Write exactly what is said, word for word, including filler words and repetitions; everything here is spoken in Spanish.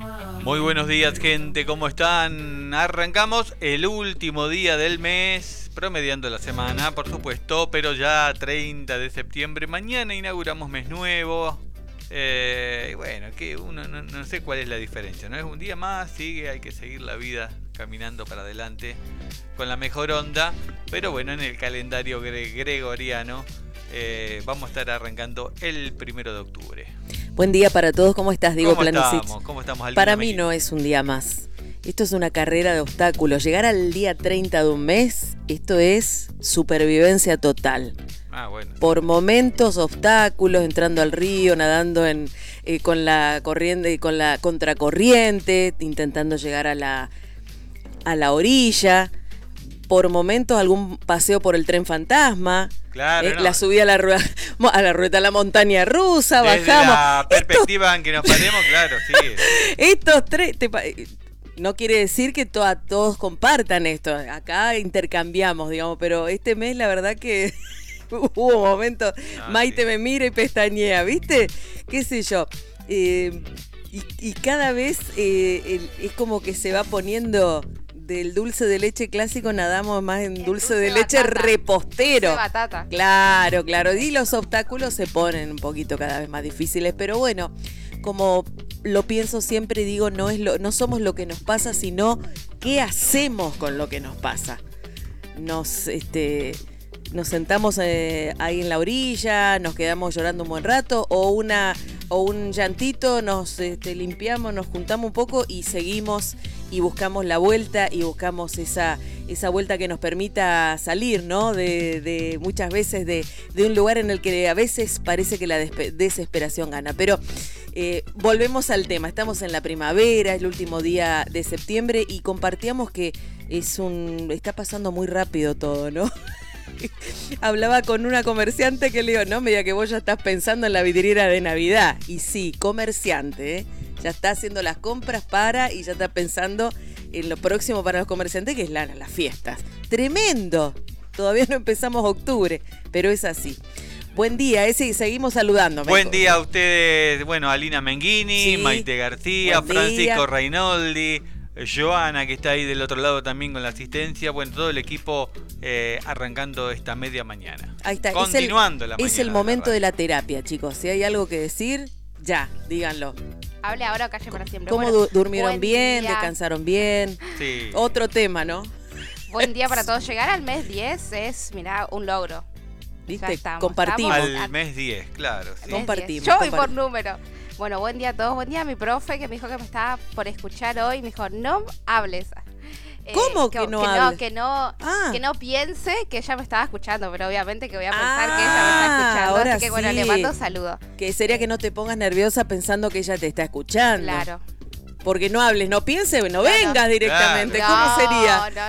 Muy buenos días, gente, ¿cómo están? Arrancamos el último día del mes, promediando la semana, por supuesto, pero ya treinta de septiembre. Mañana inauguramos mes nuevo. Eh, bueno, que uno no, no sé cuál es la diferencia, ¿no? Es un día más, sigue, hay que seguir la vida caminando para adelante con la mejor onda, pero bueno, en el calendario gre- gregoriano eh, vamos a estar arrancando el primero de octubre. Buen día para todos, ¿cómo estás, Diego ¿Cómo Planisic? estamos? ¿Cómo estamos, Alina Para mí Mequín? no es un día más. Esto es una carrera de obstáculos. Llegar al día treinta de un mes, esto es supervivencia total. Ah, bueno. Por momentos obstáculos, entrando al río, nadando en, eh, con la corriente, con la contracorriente, intentando llegar a la, a la orilla. Por momentos algún paseo por el tren fantasma. Claro, eh, no. La subida a la rueda, a la rueda, a la montaña rusa, Desde bajamos. la perspectiva en que nos paremos, claro, sí. Estos tres, te pa- no quiere decir que to- todos compartan esto, acá intercambiamos, digamos, pero este mes la verdad que hubo momentos, Ah, Maite sí. me mira y pestañea, ¿viste? ¿Qué sé yo? Eh, y, y cada vez eh, el- es como que se va poniendo del dulce de leche clásico, nadamos más en El dulce, dulce de leche batata. repostero. Dulce batata. Claro, claro. Y los obstáculos se ponen un poquito cada vez más difíciles, pero bueno, como lo pienso siempre, digo, no es lo, no somos lo que nos pasa, sino qué hacemos con lo que nos pasa. Nos, este, nos sentamos eh, ahí en la orilla, nos quedamos llorando un buen rato, o una, o un llantito, nos este, limpiamos, nos juntamos un poco y seguimos y buscamos la vuelta y buscamos esa, esa vuelta que nos permita salir, ¿no? De, de muchas veces de, de un lugar en el que a veces parece que la despe- desesperación gana. Pero eh, volvemos al tema. Estamos en la primavera, es el último día de septiembre y compartíamos que es un está pasando muy rápido todo, ¿no? Hablaba con una comerciante que le digo, no me diga que vos ya estás pensando en la vidriera de Navidad. Y sí, comerciante, ¿eh? Ya está haciendo las compras para y ya está pensando en lo próximo para los comerciantes, que es la, las fiestas. ¡Tremendo! Todavía no empezamos octubre, pero es así. Buen día, ese, seguimos saludando. Buen día a ustedes, bueno, Alina Menghini, Sí. Maite García, Buen Francisco día. Reinoldi, Joana, que está ahí del otro lado también con la asistencia, bueno, todo el equipo eh, arrancando esta media mañana. Ahí está. Continuando es el, la mañana. Es el momento de la terapia, chicos. Si hay algo que decir, ya, díganlo. Hable ahora o calle para siempre. ¿Cómo Bueno, du- durmieron buen bien? día. ¿Descansaron bien? Sí. Otro tema, ¿no? Buen día para todos. Llegar al mes diez es, mirá, un logro. ¿Viste? Ya estamos, Compartimos. estamos. Al mes diez, claro. Sí. Mes Compartimos, diez. Yo voy por compartimos. número. Bueno, buen día a todos. Buen día a mi profe que me dijo que me estaba por escuchar hoy. Me dijo, no hables. Eh, ¿Cómo que no hable? que no, Ah. que no piense que ella me estaba escuchando, pero obviamente que voy a pensar Ah, que ella me está escuchando. ahora Así que bueno, sí. le mando un saludo. Que sería que no te pongas nerviosa pensando que ella te está escuchando. Claro. Porque no hables, no pienses, no Claro. vengas directamente. Claro. ¿Cómo sería? No, no,